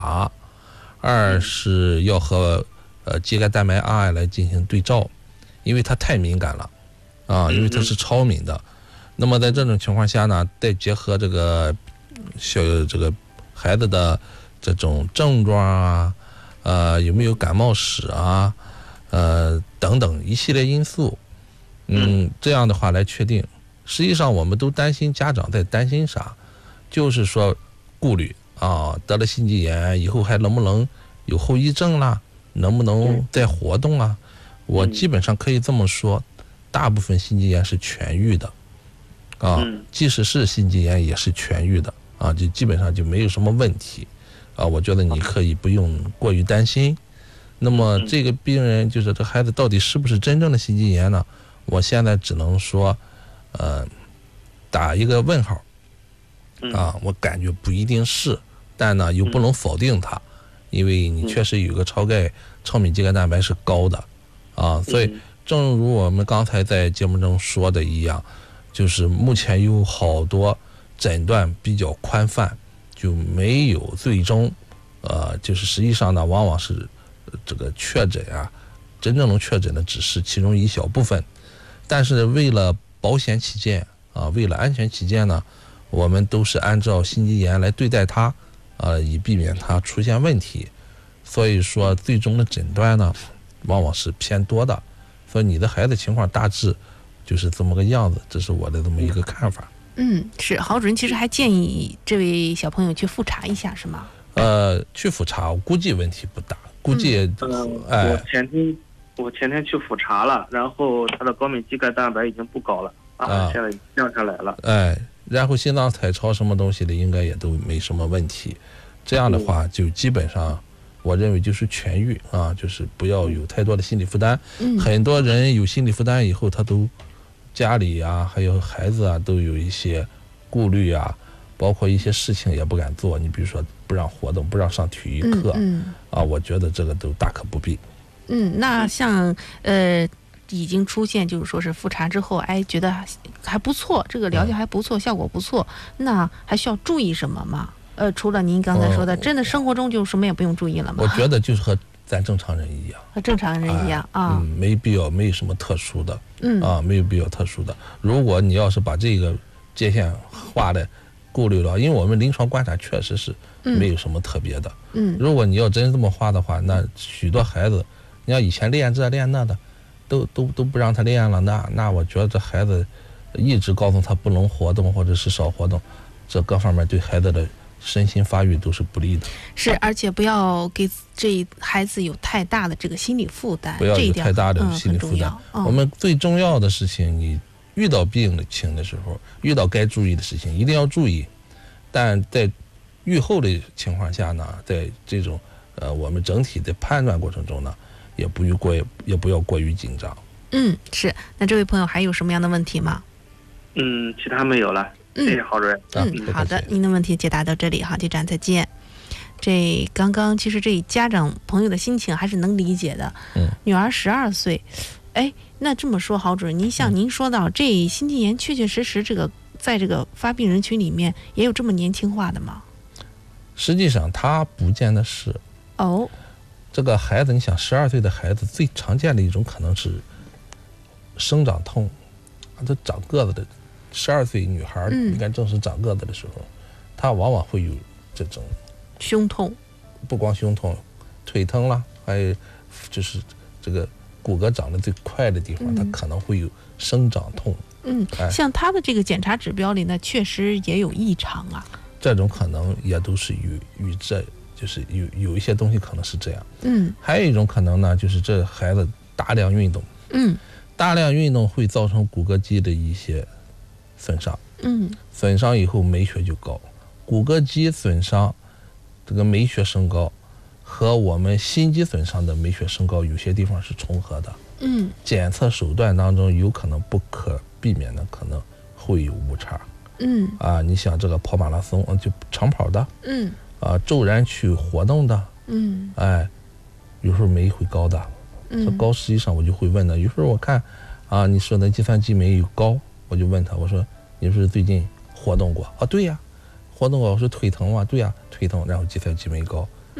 二是要和肌钙蛋白 RI 来进行对照，因为它太敏感了因为它是超敏的。那么在这种情况下呢，再结合这个孩子的这种症状有没有感冒史等等一系列因素，这样的话来确定。实际上我们都担心，家长在担心啥，就是说顾虑得了心肌炎以后还能不能有后遗症啦，能不能再活动我基本上可以这么说，大部分心肌炎是痊愈的即使是心肌炎也是痊愈的就基本上就没有什么问题我觉得你可以不用过于担心。那么这个病人就是这孩子到底是不是真正的心肌炎呢？我现在只能说打一个问号我感觉不一定是，但呢又不能否定它，因为你确实有个超钙超敏肌钙蛋白是高的所以正如我们刚才在节目中说的一样，就是目前有好多诊断比较宽泛，就没有最终就是实际上呢往往是这个确诊真正能确诊的只是其中一小部分。但是为了保险起见为了安全起见呢，我们都是按照心肌炎来对待它以避免它出现问题。所以说最终的诊断呢往往是偏多的。所以你的孩子情况大致就是这么个样子，这是我的这么一个看法。 是郝主任其实还建议这位小朋友去复查一下是吗？ 去复查我估计问题不大，估计我前天去复查了，然后他的高敏肌钙蛋白已经不高了现在降下来了。 然后心脏彩超什么东西的应该也都没什么问题。这样的话就基本上我认为就是痊愈就是不要有太多的心理负担。很多人有心理负担以后，他都家里还有孩子都有一些顾虑包括一些事情也不敢做。你比如说不让活动，不让上体育课我觉得这个都大可不必。 那像已经出现就是说是复查之后觉得还不错，这个疗效还不错，效果不错，那还需要注意什么吗？除了您刚才说的真的生活中就什么也不用注意了吗？ 我觉得就是和咱正常人一样， 和正常人一样没必要，没有什么特殊的没有必要特殊的。如果你要是把这个界限画的顾虑了，因为我们临床观察确实是没有什么特别的如果你要真这么画的话，那许多孩子你要以前练这练那的都不让他练了，那我觉得这孩子一直告诉他不能活动或者是少活动，这各方面对孩子的身心发育都是不利的。 是，而且不要给这孩子有太大的这个心理负担， 不要有太大的心理负担。我们最重要的事情，你遇到病情的时候，遇到该注意的事情一定要注意，但在预后的情况下呢，在这种我们整体的判断过程中呢，也不要过于紧张。 是。那这位朋友还有什么样的问题吗？ 其他没有了。谢谢郝主任。 好的，您的问题解答到这里，好，局长再见。这刚刚其实这家长朋友的心情还是能理解的。女儿12岁，那这么说，郝主任，您像您说到这心肌炎确确实实这个在这个发病人群里面也有这么年轻化的吗？ 实际上他不见得是这个孩子，你想12岁的孩子最常见的一种可能是生长痛他长个子的12岁女孩应该正是长个子的时候，她往往会有这种胸痛， 不光胸痛，腿疼了，还有就是这个骨骼长得最快的地方，它可能会有生长痛。 像她的这个检查指标里呢，确实也有异常这种可能也都是与这就是有一些东西可能是这样。还有一种可能呢，就是这孩子大量运动，大量运动会造成骨骼肌的一些损伤，损伤以后美血就高，骨骼肌损伤，这个美血升高和我们心肌损伤的美血升高有些地方是重合的。检测手段当中有可能不可避免的可能会有误差。你想这个跑马拉松就长跑的，骤然去活动的，有时候酶会高的，这高实际上我就会问他，有时候我看你说的计算机酶有高，我就问他，我说你是不是最近活动过？对呀，活动过。我说腿疼吗？对呀，腿疼，然后计算机酶高。